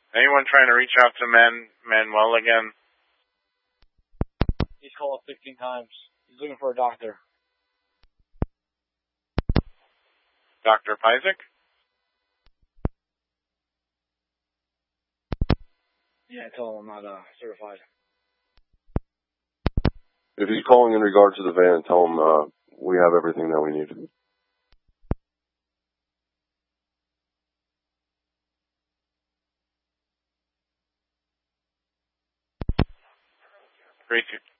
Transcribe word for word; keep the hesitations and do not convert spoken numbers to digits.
Anyone trying to reach out to Man Manuel again? He's called sixteen times. He's looking for a doctor. Doctor Pizek? Yeah, tell him I'm not uh, certified. If he's calling in regard to the van, tell him uh, we have everything that we need. Three, two.